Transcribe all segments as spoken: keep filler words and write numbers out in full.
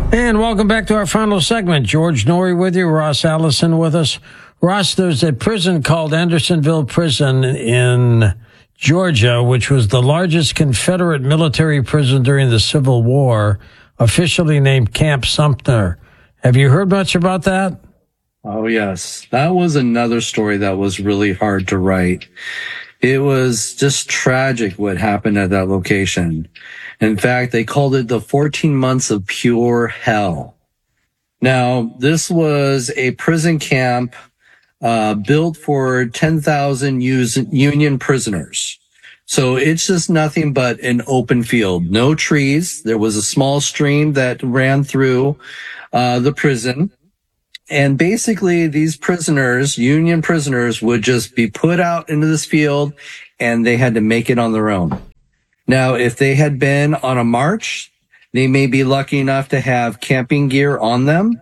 And welcome back to our final segment. George Noory with you, Ross Allison with us. Ross, there's a prison called Andersonville Prison in Georgia, which was the largest Confederate military prison during the Civil War, officially named Camp Sumter. Have you heard much about that? Oh, yes. That was another story that was really hard to write. It was just tragic what happened at that location. In fact, they called it the fourteen months of pure hell. Now, this was a prison camp uh built for ten thousand Union prisoners. So it's just nothing but an open field. No trees. There was a small stream that ran through uh the prison. And basically, these prisoners, Union prisoners, would just be put out into this field, and they had to make it on their own. Now, if they had been on a march, they may be lucky enough to have camping gear on them.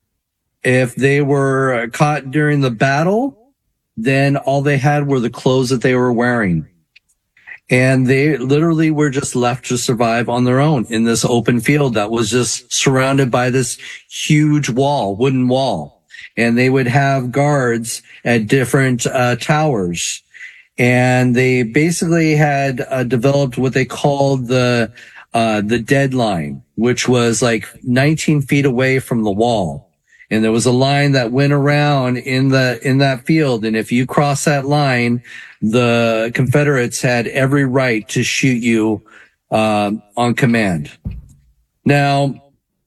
If they were caught during the battle, then all they had were the clothes that they were wearing. And they literally were just left to survive on their own in this open field that was just surrounded by this huge wall, wooden wall. And they would have guards at different uh, towers. And they basically had uh, developed what they called the uh the deadline, which was like nineteen feet away from the wall. And there was a line that went around in the in that field. And if you cross that line, the Confederates had every right to shoot you uh, on command. Now,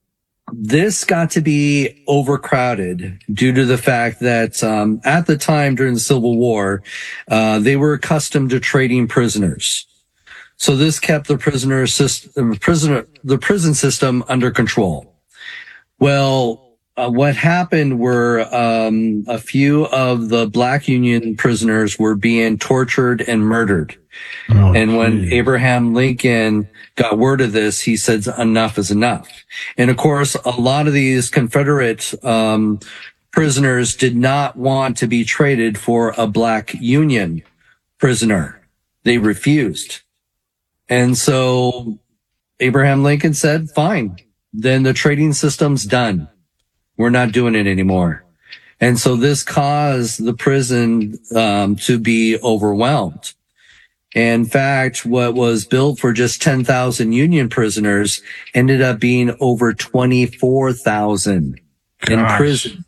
this got to be overcrowded due to the fact that um, at the time during the Civil War, uh, they were accustomed to trading prisoners. So this kept the prisoner system, prisoner, the prison system under control. Well, uh, what happened were um, a few of the black Union prisoners were being tortured and murdered. Oh, and when geez. Abraham Lincoln got word of this, he said, enough is enough. And of course, a lot of these Confederate um, prisoners did not want to be traded for a black Union prisoner. They refused. And so Abraham Lincoln said, fine, then the trading system's done. We're not doing it anymore. And so this caused the prison um, to be overwhelmed. In fact, what was built for just ten thousand Union prisoners ended up being over twenty-four thousand in prison.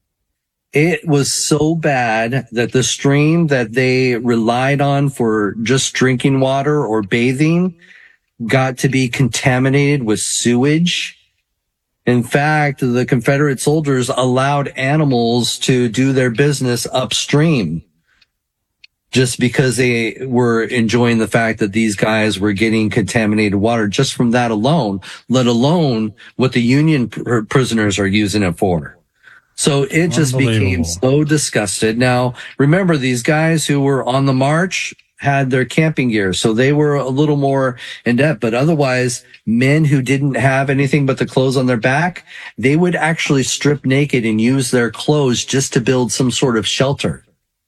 It was so bad that the stream that they relied on for just drinking water or bathing got to be contaminated with sewage. In fact, the Confederate soldiers allowed animals to do their business upstream just because they were enjoying the fact that these guys were getting contaminated water just from that alone, let alone what the Union pr- prisoners are using it for. So it just became so disgusted. Now, remember, these guys who were on the march had their camping gear, so they were a little more in depth. But otherwise, men who didn't have anything but the clothes on their back, they would actually strip naked and use their clothes just to build some sort of shelter.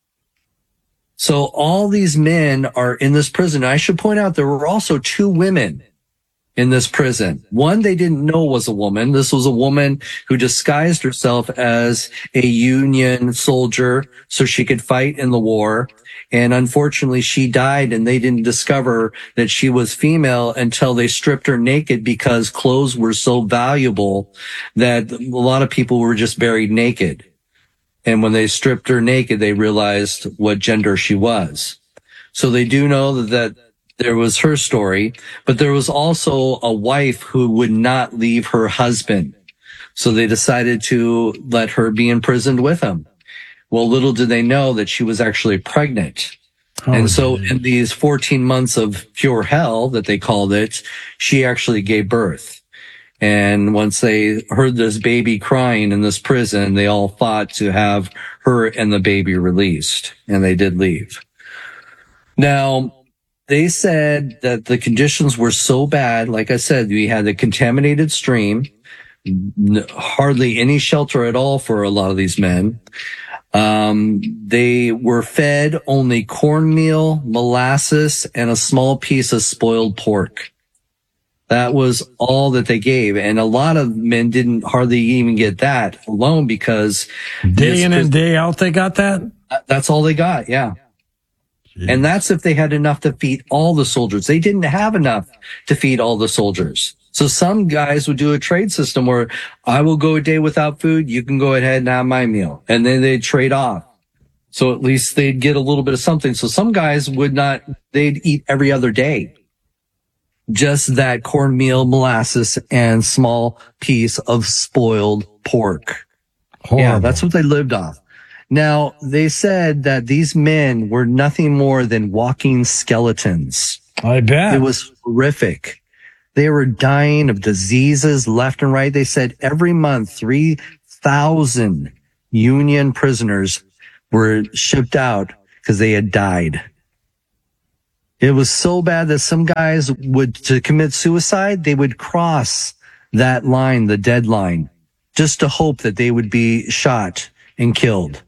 So all these men are in this prison. I should point out there were also two women in this prison. One they didn't know was a woman. This was a woman who disguised herself as a Union soldier so she could fight in the war. And unfortunately, she died, and they didn't discover that she was female until they stripped her naked, because clothes were so valuable that a lot of people were just buried naked. And when they stripped her naked, they realized what gender she was. So they do know that there was her story, but there was also a wife who would not leave her husband. So they decided to let her be imprisoned with him. Well, little did they know that she was actually pregnant. Oh, and so geez. In these fourteen months of pure hell that they called it, she actually gave birth. And once they heard this baby crying in this prison, they all fought to have her and the baby released, and they did leave. Now, they said that the conditions were so bad. Like I said, we had a contaminated stream, hardly any shelter at all for a lot of these men. Um, they were fed only cornmeal, molasses, and a small piece of spoiled pork. That was all that they gave. And a lot of men didn't hardly even get that alone because day in and day out, they got that. That's all they got. Yeah. Jeez. And that's if they had enough to feed all the soldiers. They didn't have enough to feed all the soldiers. So some guys would do a trade system where I will go a day without food. You can go ahead and have my meal. And then they'd trade off. So at least they'd get a little bit of something. So some guys would not, they'd eat every other day. Just that cornmeal, molasses, and small piece of spoiled pork. Horrible. Yeah, that's what they lived off. Now, they said that these men were nothing more than walking skeletons. I bet. It was horrific. They were dying of diseases left and right. They said every month, three thousand Union prisoners were shipped out because they had died. It was so bad that some guys would, to commit suicide, they would cross that line, the deadline, just to hope that they would be shot and killed.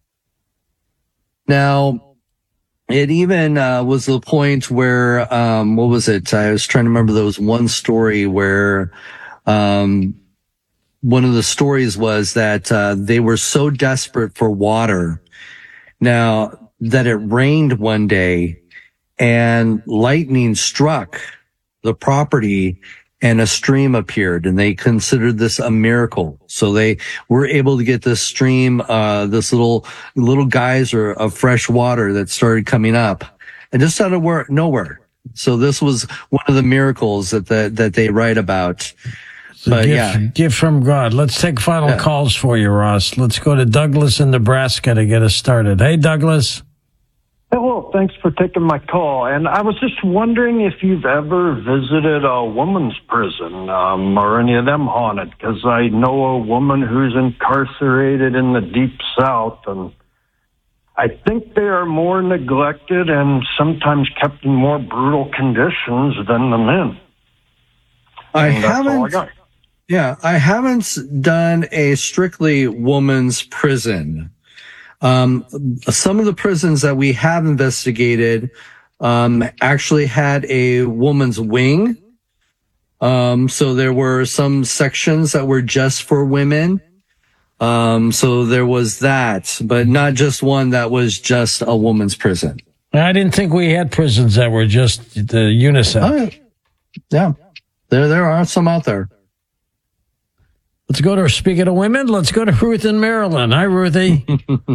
Now, it even uh, was the point where, um, what was it? I was trying to remember. There was one story where um, one of the stories was that uh, they were so desperate for water now that it rained one day, and lightning struck the property and a stream appeared, and they considered this a miracle. So they were able to get this stream, uh, this little, little geyser of fresh water that started coming up and just out of where, nowhere. So this was one of the miracles that, that, that they write about. But gift, yeah. Gift from God. Let's take final yeah. calls for you, Ross. Let's go to Douglas in Nebraska to get us started. Hey, Douglas. Hello, thanks for taking my call. And I was just wondering if you've ever visited a woman's prison, um, or any of them haunted, because I know a woman who's incarcerated in the Deep South, and I think they are more neglected and sometimes kept in more brutal conditions than the men. I haven't, I yeah, I haven't done a strictly woman's prison. Um, some of the prisons that we have investigated, um, actually had a woman's wing. Um, so there were some sections that were just for women. Um, so there was that, but not just one that was just a woman's prison. I didn't think we had prisons that were just the unisex. Oh, yeah. yeah. There, there are some out there. Let's go to, speaking of women, let's go to Ruth in Maryland. Hi, Ruthie.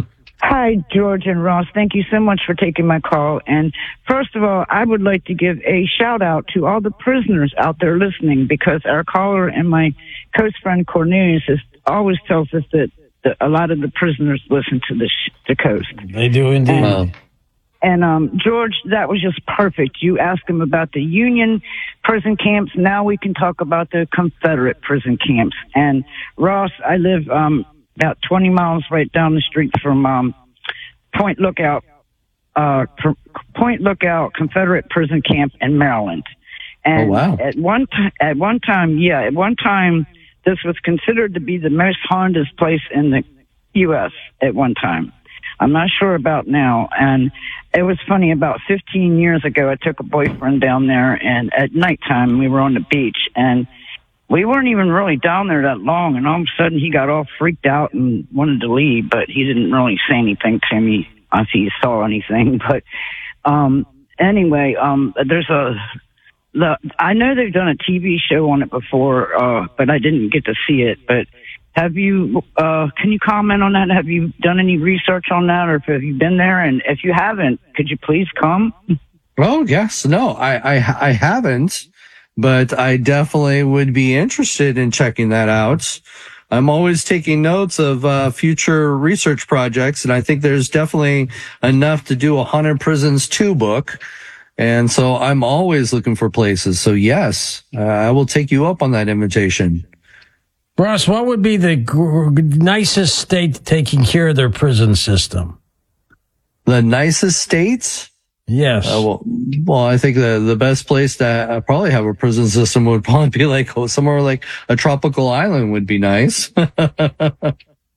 Hi, George and Ross. Thank you so much for taking my call. And first of all, I would like to give a shout out to all the prisoners out there listening, because our caller and my coast friend Cornelius is, always tells us that the, a lot of the prisoners listen to the, sh- the coast. They do indeed. And, wow. and um, George, that was just perfect. You asked him about the Union prison camps. Now we can talk about the Confederate prison camps. And Ross, I live um, about twenty miles right down the street from um, Point Lookout, uh, Point Lookout Confederate prison camp in Maryland. And oh, wow. at one time, at one time, yeah, at one time, this was considered to be the most haunted place in the U S at one time. I'm not sure about now. And it was funny, about fifteen years ago, I took a boyfriend down there, and at nighttime we were on the beach, and we weren't even really down there that long, and all of a sudden he got all freaked out and wanted to leave, but he didn't really say anything to me if he saw anything. But um anyway, um there's a the I know they've done a T V show on it before, uh but I didn't get to see it. But have you uh can you comment on that? Have you done any research on that, or have you been there? And if you haven't, could you please come? Oh yes, no, I I, I haven't. But I definitely would be interested in checking that out. I'm always taking notes of uh, future research projects, and I think there's definitely enough to do a Haunted Prisons two book. And so I'm always looking for places. So yes, uh, I will take you up on that invitation. Ross, what would be the g- nicest state taking care of their prison system? The nicest states? Yes. Uh, well, well, I think the the best place to uh, probably have a prison system would probably be like oh, somewhere like a tropical island would be nice. Well,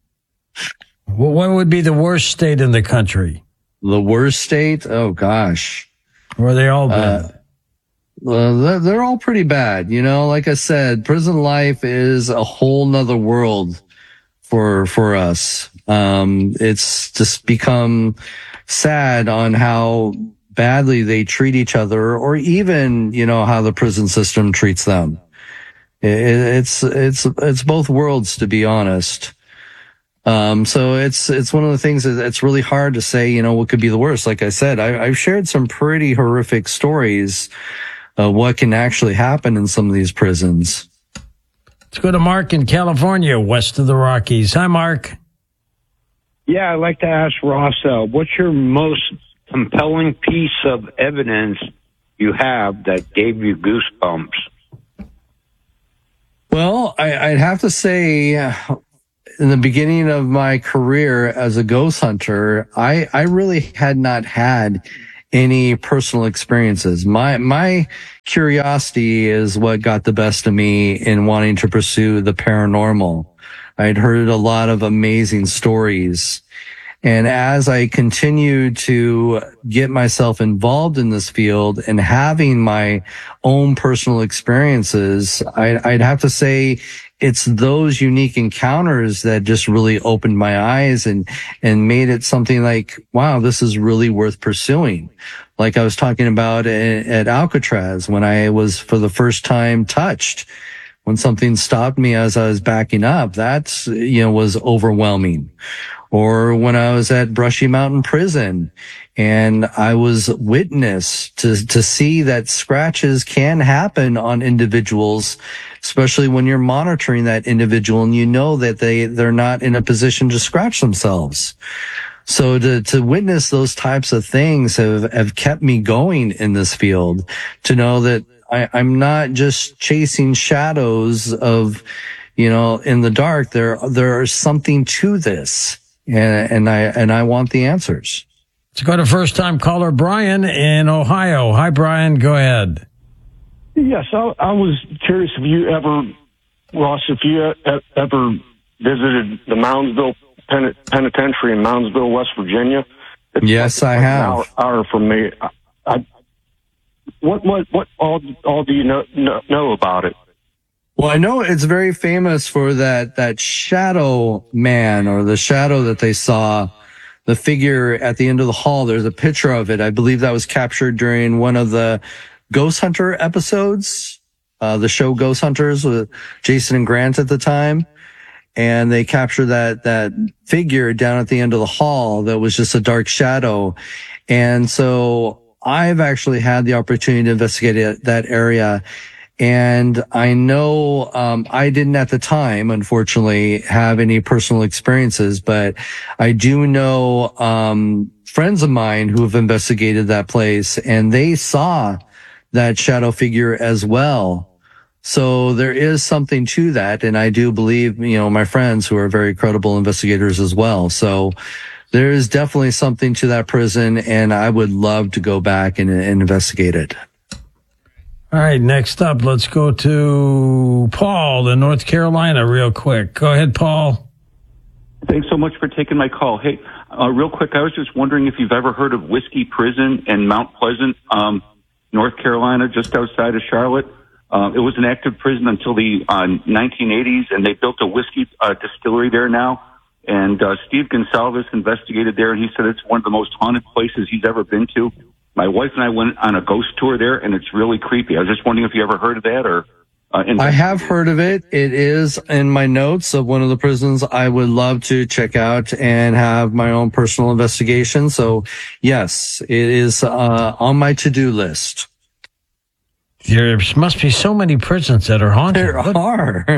what would be the worst state in the country? The worst state? Oh gosh. Where they all been? Uh, uh, they're, they're all pretty bad. You know, like I said, prison life is a whole nother world for, for us. Um, it's just become sad on how badly they treat each other, or even, you know, how the prison system treats them. It, it's, it's, it's both worlds, to be honest. Um, so it's, it's one of the things that it's really hard to say, you know, what could be the worst. Like I said, I, I've shared some pretty horrific stories of what can actually happen in some of these prisons. Let's go to Mark in California, west of the Rockies. Hi, Mark. Yeah, I'd like to ask Ross, uh, what's your most compelling piece of evidence you have that gave you goosebumps? Well, I, I'd have to say, uh, in the beginning of my career as a ghost hunter, I, I really had not had any personal experiences. My, my curiosity is what got the best of me in wanting to pursue the paranormal. I'd heard a lot of amazing stories. And as I continued to get myself involved in this field and having my own personal experiences, I, I'd have to say it's those unique encounters that just really opened my eyes and, and made it something like, wow, this is really worth pursuing. Like I was talking about at, at Alcatraz when I was for the first time touched, when something stopped me as I was backing up, that's, you know, was overwhelming. Or when I was at Brushy Mountain Prison and I was witness to, to see that scratches can happen on individuals, especially when you're monitoring that individual and you know that they, they're not in a position to scratch themselves. So to, to witness those types of things have, have kept me going in this field, to know that I, I'm not just chasing shadows of, you know, in the dark. There, there's something to this. And, and I, and I want the answers. Let's go to first time caller Brian in Ohio. Hi, Brian. Go ahead. Yes. I, I was curious if you ever, Ross, if you e- ever visited the Moundsville Pen- Penitentiary in Moundsville, West Virginia. It's yes, like I have. An hour, hour from me. I, I, what, what, what all, all do you know, know, know about it? Well, I know it's very famous for that, that shadow man, or the shadow that they saw, the figure at the end of the hall. There's a picture of it. I believe that was captured during one of the Ghost Hunter episodes, uh, the show Ghost Hunters with Jason and Grant at the time. And they captured that, that figure down at the end of the hall that was just a dark shadow. And so I've actually had the opportunity to investigate that area. And I know, um, I didn't at the time, unfortunately, have any personal experiences, but I do know, um, friends of mine who have investigated that place, and they saw that shadow figure as well. So there is something to that. And I do believe, you know, my friends who are very credible investigators as well. So there is definitely something to that prison, and I would love to go back and, and investigate it. All right, next up, let's go to Paul in North Carolina real quick. Go ahead, Paul. Thanks so much for taking my call. Hey, uh, real quick, I was just wondering if you've ever heard of Whiskey Prison in Mount Pleasant, um, North Carolina, just outside of Charlotte. Uh, it was an active prison until the uh, nineteen eighties, and they built a whiskey uh, distillery there now. And uh, Steve Gonsalves investigated there, and he said it's one of the most haunted places he's ever been to. My wife and I went on a ghost tour there, and it's really creepy. I was just wondering if you ever heard of that, or uh, I have heard of it. It is in my notes of one of the prisons I would love to check out and have my own personal investigation. So, yes, it is uh, on my to-do list. There must be so many prisons that are haunted. There are.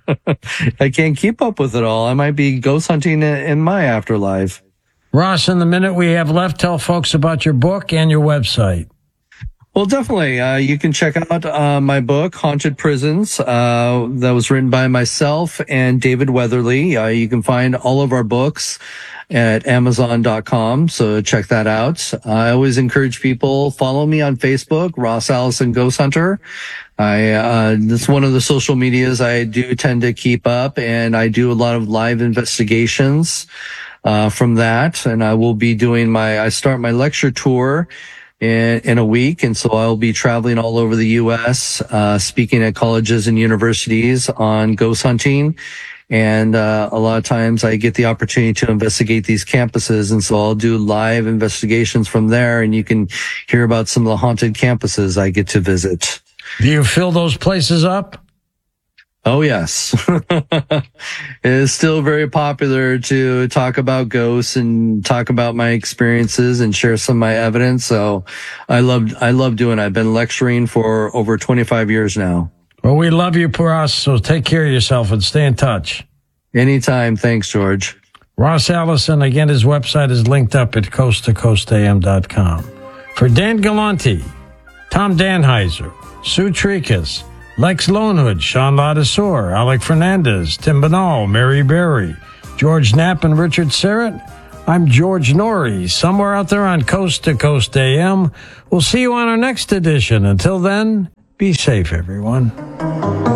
I can't keep up with it all. I might be ghost hunting in my afterlife. Ross, in the minute we have left, tell folks about your book and your website. Well, definitely. Uh, you can check out uh, my book, Haunted Prisons, uh, that was written by myself and David Weatherly. Uh, you can find all of our books at amazon dot com, so check that out. I always encourage people, follow me on Facebook, Ross Allison Ghost Hunter. I, uh, that's one of the social medias I do tend to keep up, and I do a lot of live investigations, uh, from that. And I will be doing my, I start my lecture tour in, in a week. And so I'll be traveling all over the U S, uh, speaking at colleges and universities on ghost hunting. And, uh, a lot of times I get the opportunity to investigate these campuses. And so I'll do live investigations from there, and you can hear about some of the haunted campuses I get to visit. Do you fill those places up? Oh, yes. It is still very popular to talk about ghosts and talk about my experiences and share some of my evidence. So I love, I love doing it. I've been lecturing for over twenty-five years now. Well, we love you, Ross, so take care of yourself and stay in touch. Anytime. Thanks, George. Ross Allison, again, his website is linked up at coast to coast a m dot com. For Dan Galante, Tom Danheiser, Sue Tricas, Lex Lonehood, Sean Ladisor, Alec Fernandez, Tim Banal, Mary Berry, George Knapp, and Richard Serrett, I'm George Norrie, somewhere out there on Coast to Coast A M. We'll see you on our next edition. Until then, be safe, everyone.